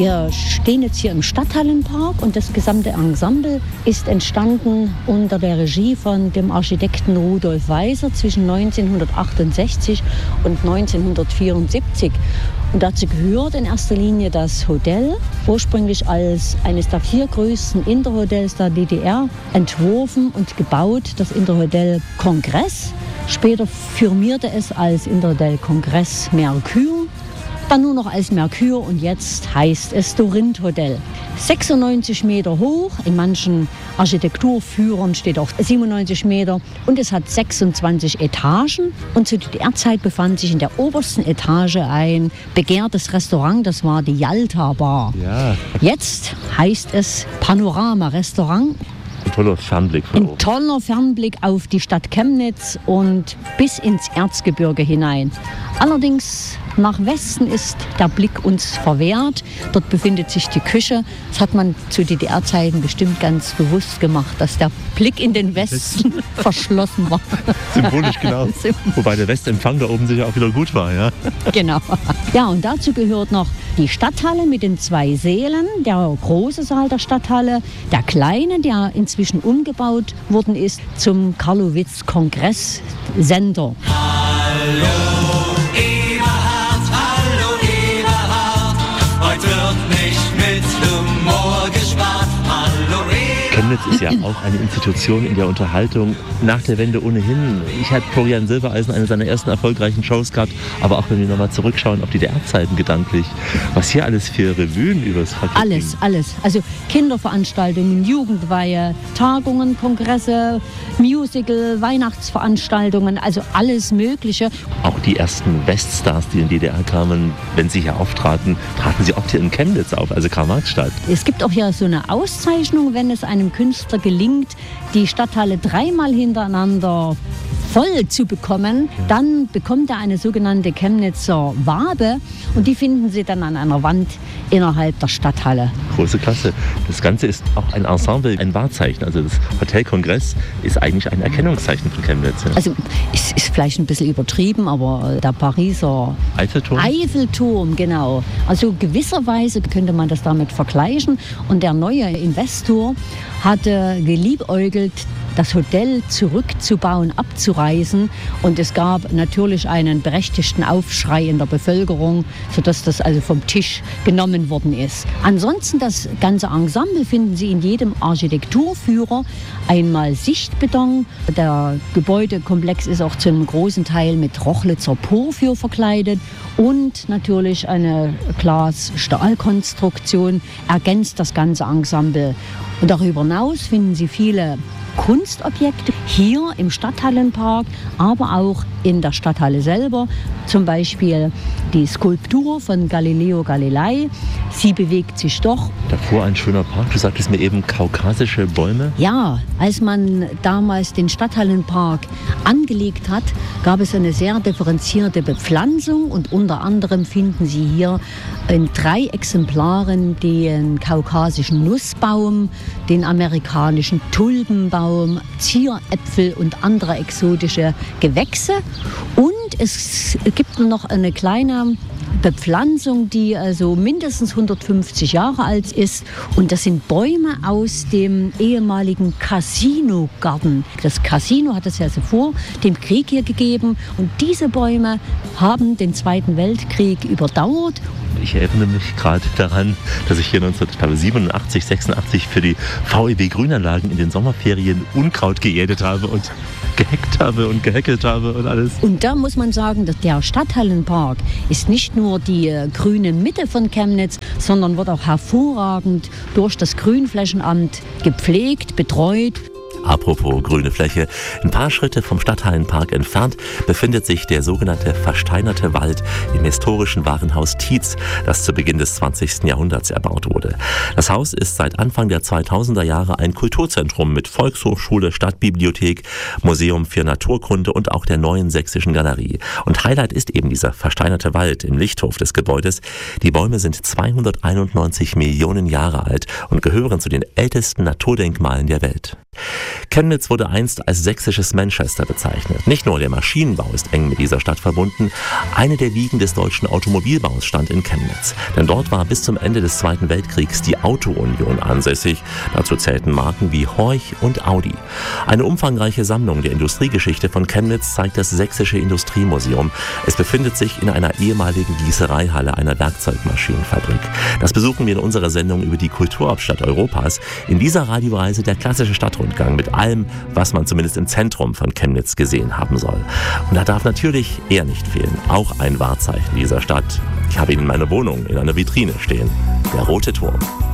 Wir stehen jetzt hier im Stadthallenpark und das gesamte Ensemble ist entstanden unter der Regie von dem Architekten Rudolf Weiser zwischen 1968 und 1974. Und dazu gehört in erster Linie das Hotel, ursprünglich als eines der 4 größten Interhotels der DDR entworfen und gebaut, das Interhotel Kongress. Später firmierte es als Interhotel Kongress Merkur, dann nur noch als Merkur und jetzt heißt es Dorint Hotel. 96 Meter hoch, in manchen Architekturführern steht auch 97 Meter und es hat 26 Etagen. Und zu DDR-Zeit befand sich in der obersten Etage ein begehrtes Restaurant, das war die Yalta Bar. Ja. Jetzt heißt es Panorama Restaurant. Ein toller Fernblick von oben. Ein toller Fernblick auf die Stadt Chemnitz und bis ins Erzgebirge hinein. Allerdings nach Westen ist der Blick uns verwehrt. Dort befindet sich die Küche. Das hat man zu DDR-Zeiten bestimmt ganz bewusst gemacht, dass der Blick in den Westen verschlossen war. Symbolisch genau. Wobei der Westempfang da oben sicher auch wieder gut war, ja? Genau. Ja, und dazu gehört noch die Stadthalle mit den 2 Sälen, der große Saal der Stadthalle, der kleine, der inzwischen umgebaut worden ist zum Karlowitz-Kongress-Sender. Hallo Eberhard, heute wird nicht mit Humor gespart. Hallo Eberhard. Chemnitz ist ja auch eine Institution in der Unterhaltung nach der Wende ohnehin. Ich hatte Florian Silbereisen eine seiner ersten erfolgreichen Shows gehabt, aber auch wenn wir nochmal zurückschauen auf die DDR-Zeiten gedanklich, was hier alles für Revuen übers Parkett ging. Alles. Also Kinderveranstaltungen, Jugendweihe, Tagungen, Kongresse, Musical, Weihnachtsveranstaltungen, also alles Mögliche. Auch die ersten Weststars, die in die DDR kamen, wenn sie hier auftraten, traten sie oft hier in Chemnitz auf, also Karl-Marx-Stadt. Es gibt auch ja so eine Auszeichnung, wenn es einem Künstler gelingt, die Stadthalle 3-mal hintereinander voll zu bekommen, dann bekommt er eine sogenannte Chemnitzer Wabe und die finden Sie dann an einer Wand innerhalb der Stadthalle. Große Klasse. Das Ganze ist auch ein Ensemble, ein Wahrzeichen. Also das Hotel Kongress ist eigentlich ein Erkennungszeichen von Chemnitz. Ja. Also es ist vielleicht ein bisschen übertrieben, aber der Pariser Eiffelturm, genau. Also gewisserweise könnte man das damit vergleichen. Und der neue Investor hatte geliebäugelt, das Hotel zurückzubauen, abzureißen. Und es gab natürlich einen berechtigten Aufschrei in der Bevölkerung, sodass das also vom Tisch genommen worden ist. Ansonsten das ganze Ensemble finden Sie in jedem Architekturführer. Einmal Sichtbeton. Der Gebäudekomplex ist auch zu einem großen Teil mit Rochlitzer Porphyr verkleidet. Und natürlich eine Glas-Stahl-Konstruktion ergänzt das ganze Ensemble. Und darüber hinaus finden Sie viele Kunstobjekte hier im Stadthallenpark, aber auch in der Stadthalle selber. Zum Beispiel die Skulptur von Galileo Galilei. Sie bewegt sich doch. Davor ein schöner Park. Du sagtest mir eben kaukasische Bäume. Ja, als man damals den Stadthallenpark angelegt hat, gab es eine sehr differenzierte Bepflanzung und unter anderem finden Sie hier in 3 Exemplaren den kaukasischen Nussbaum, den amerikanischen Tulpenbaum, Zieräpfel und andere exotische Gewächse. Und es gibt noch eine kleine Bepflanzung, die also mindestens 150 Jahre alt ist. Und das sind Bäume aus dem ehemaligen Casino-Garten. Das Casino hat es ja vor dem Krieg hier gegeben. Und diese Bäume haben den Zweiten Weltkrieg überdauert. Ich erinnere mich gerade daran, dass ich hier 1987, 86 für die VEB Grünanlagen in den Sommerferien Unkraut geerdet habe und geheckt habe und gehäckelt habe und alles. Und da muss man sagen, dass der Stadthallenpark ist nicht nur die grüne Mitte von Chemnitz, sondern wird auch hervorragend durch das Grünflächenamt gepflegt, betreut. Apropos grüne Fläche, ein paar Schritte vom Stadthallenpark entfernt befindet sich der sogenannte Versteinerte Wald im historischen Warenhaus Tietz, das zu Beginn des 20. Jahrhunderts erbaut wurde. Das Haus ist seit Anfang der 2000er Jahre ein Kulturzentrum mit Volkshochschule, Stadtbibliothek, Museum für Naturkunde und auch der Neuen Sächsischen Galerie. Und Highlight ist eben dieser Versteinerte Wald im Lichthof des Gebäudes. Die Bäume sind 291 Millionen Jahre alt und gehören zu den ältesten Naturdenkmalen der Welt. Chemnitz wurde einst als sächsisches Manchester bezeichnet. Nicht nur der Maschinenbau ist eng mit dieser Stadt verbunden, eine der Wiegen des deutschen Automobilbaus stand in Chemnitz. Denn dort war bis zum Ende des Zweiten Weltkriegs die Auto-Union ansässig. Dazu zählten Marken wie Horch und Audi. Eine umfangreiche Sammlung der Industriegeschichte von Chemnitz zeigt das Sächsische Industriemuseum. Es befindet sich in einer ehemaligen Gießereihalle einer Werkzeugmaschinenfabrik. Das besuchen wir in unserer Sendung über die Kulturhauptstadt Europas. In dieser Radioreise der klassische Stadtrundgang mit allem, was man zumindest im Zentrum von Chemnitz gesehen haben soll. Und da darf natürlich er nicht fehlen, auch ein Wahrzeichen dieser Stadt. Ich habe ihn in meiner Wohnung in einer Vitrine stehen, der Rote Turm.